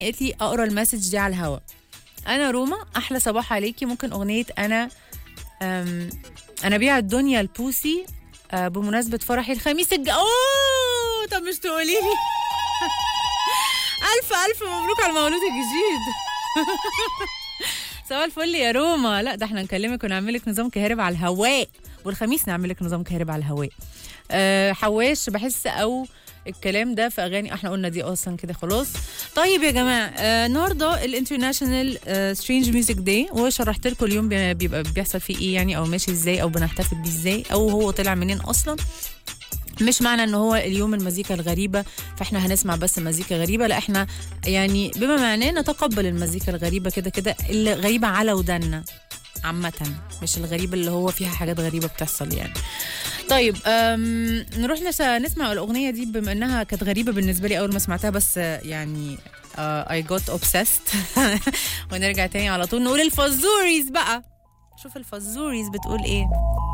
قالت لي اقرا المسج دي على الهوا. انا روما، احلى صباح عليكي. ممكن اغنيه انا بيع الدنيا البوسي بمناسبه فرحي الخميس اوه طب مش تقولي لي الف الف مبروك على المولود الجديد. صباح الفل يا روما. لا ده احنا نكلمك ونعملك نظام كهرب على الهواء، والخميس نعملك نظام كهرب على الهواء. حواش بحس او الكلام ده في اغاني احنا قلنا دي اصلا كده خلاص. طيب يا جماعه النهارده الانترناشونال سترينج ميوزك داي، وشرحت لكم اليوم بيبقى بيحصل فيه ايه يعني، او ماشي ازاي، او بنحتفل بيه ازاي، او هو طلع منين اصلا. مش معنى ان هو اليوم المزيكا الغريبه فاحنا هنسمع بس مزيكا غريبه، لا احنا يعني بما معناه نتقبل المزيكا الغريبه كده كده، اللي غريبه على ودنا عامه، مش الغريب اللي هو فيها حاجات غريبه بتحصل يعني. طيب نروح نسمع الأغنية دي بما إنها كانت غريبة بالنسبة لي أول ما سمعتها، بس يعني I got obsessed. ونرجع تاني على طول نقول الفزوريز بقى. شوف الفزوريز بتقول إيه.